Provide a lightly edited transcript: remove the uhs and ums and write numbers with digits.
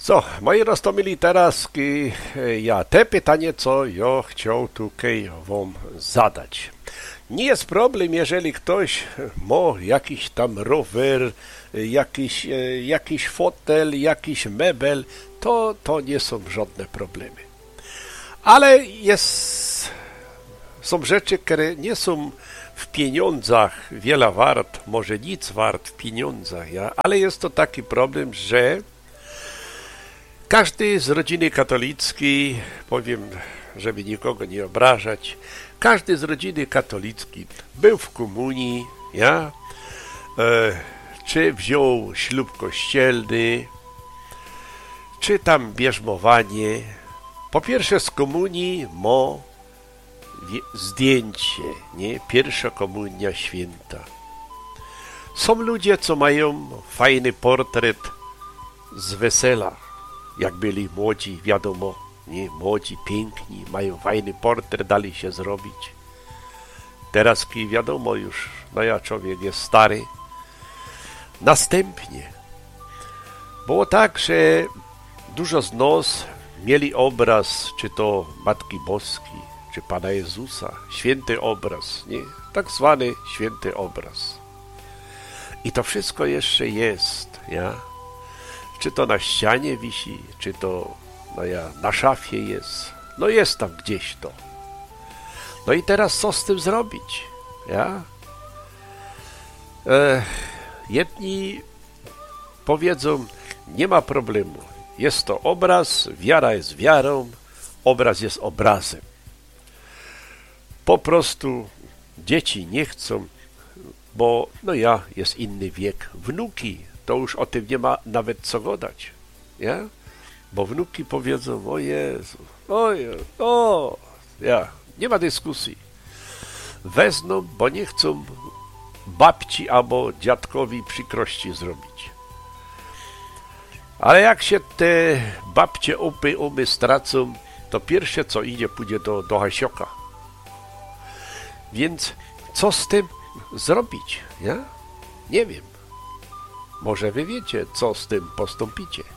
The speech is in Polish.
Co, moi roztomili teraz ja te pytanie, co ja chciał tutaj wam zadać. Nie jest problem, jeżeli ktoś ma jakiś tam rower, jakiś fotel, jakiś mebel, to nie są żadne problemy. Ale są rzeczy, które nie są w pieniądzach wiele wart, może nic wart w pieniądzach, ale jest to taki problem, że każdy z rodziny katolickiej, powiem, żeby nikogo nie obrażać, każdy z rodziny katolickiej był w komunii, czy wziął ślub kościelny, czy tam bierzmowanie. Po pierwsze z komunii ma zdjęcie, nie? Pierwsza komunia święta. Są ludzie, co mają fajny portret z wesela. Jak byli młodzi, wiadomo, nie? Młodzi, piękni, mają fajny portret, dali się zrobić. Teraz, wiadomo już, człowiek jest stary. Następnie było tak, że dużo z nas mieli obraz, czy to Matki Boskiej, czy Pana Jezusa, święty obraz, nie? Tak zwany święty obraz. I to wszystko jeszcze jest, Czy to na ścianie wisi, czy to na szafie jest. No jest tam gdzieś to. No i teraz co z tym zrobić? Jedni powiedzą, nie ma problemu. Jest to obraz, wiara jest wiarą, obraz jest obrazem. Po prostu dzieci nie chcą, bo jest inny wiek. Wnuki, to już o tym nie ma nawet co gadać, Bo wnuki powiedzą, o Jezu, nie ma dyskusji. Wezmą, bo nie chcą babci albo dziadkowi przykrości zrobić. Ale jak się te babcie umy stracą, to pierwsze co idzie, pójdzie do Hasioka. Więc co z tym zrobić, Nie wiem. Może wy wiecie, co z tym postąpicie.